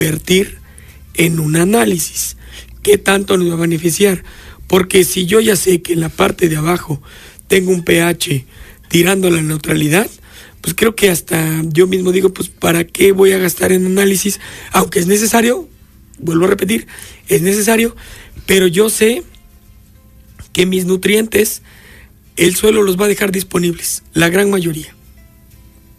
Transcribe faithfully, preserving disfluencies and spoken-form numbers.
invertir en un análisis. ¿Qué tanto nos va a beneficiar? Porque si yo ya sé que en la parte de abajo tengo un pH tirando a la neutralidad, pues creo que hasta yo mismo digo, pues ¿para qué voy a gastar en análisis? Aunque es necesario, vuelvo a repetir, es necesario, pero yo sé que mis nutrientes el suelo los va a dejar disponibles, la gran mayoría.